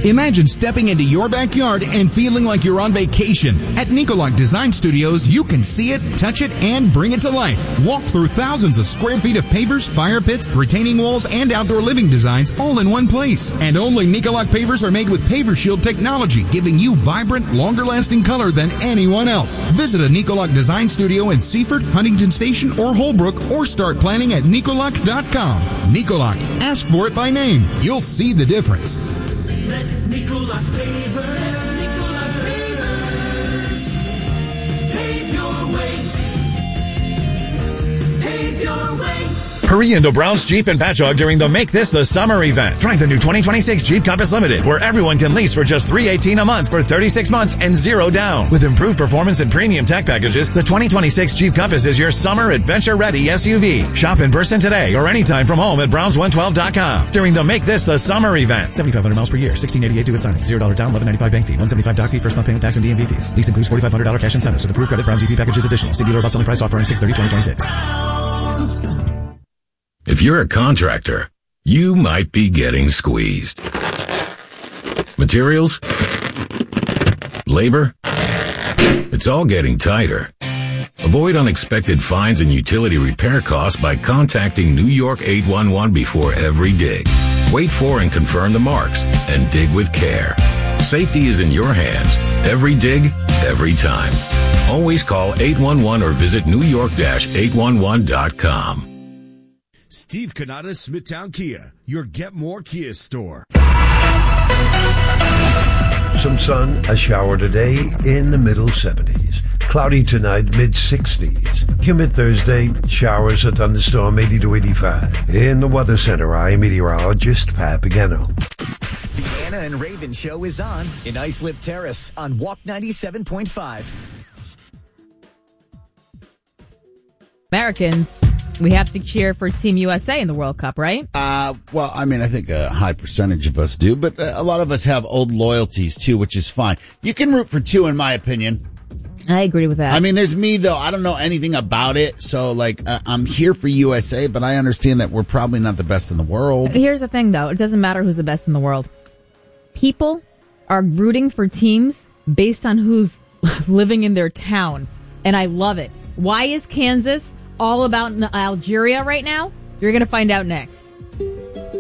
Imagine stepping into your backyard and feeling like you're on vacation. At Nicolac Design Studios, you can see it, touch it, and bring it to life. Walk through thousands of square feet of pavers, fire pits, retaining walls, and outdoor living designs all in one place. And only Nicolac pavers are made with Paver Shield technology, giving you vibrant, longer-lasting color than anyone else. Visit a Nicolac Design Studio in Seaford, Huntington Station, or Holbrook, or start planning at Nicolac.com. Nicolac. Ask for it by name. You'll see the difference. Let Nicolac Pavers pave your way. Pave your way. Hurry into Brown's Jeep and Patchogue during the Make This the Summer event. Try the new 2026 Jeep Compass Limited, where everyone can lease for just $318 a month for 36 months and zero down. With improved performance and premium tech packages, the 2026 Jeep Compass is your summer adventure-ready SUV. Shop in person today or anytime from home at Browns112.com during the Make This the Summer event. 7,500 miles per year, $1,688 due at signing, $0 down, $11.95 bank fee, $175 doc fee, first month payment tax and DMV fees. Lease includes $4,500 cash incentives. With approved credit, Brown DP package is additional. See dealer about selling price offer on 6/30/2026. If you're a contractor, you might be getting squeezed. Materials? Labor? It's all getting tighter. Avoid unexpected fines and utility repair costs by contacting New York 811 before every dig. Wait for and confirm the marks and dig with care. Safety is in your hands. Every dig, every time. Always call 811 or visit newyork-811.com. Steve Cannata, Smithtown Kia, your Get More Kia store. Some sun, a shower today in the middle 70s. Cloudy tonight, mid-60s. Humid Thursday, showers, a thunderstorm, 80 to 85. In the Weather Center, I'm meteorologist Pat Pagano. The Anna and Raven Show is on in Islip Terrace on Walk 97.5. Americans, we have to cheer for Team USA in the World Cup, right? Well, I mean, I think a high percentage of us do, but a lot of us have old loyalties too, which is fine. You can root for two, in my opinion. I agree with that. I mean, there's me, though. I don't know anything about it, so, I'm here for USA, but I understand that we're probably not the best in the world. Here's the thing, though. It doesn't matter who's the best in the world. People are rooting for teams based on who's living in their town, and I love it. Why is Kansas all about Algeria right now? You're going to find out next.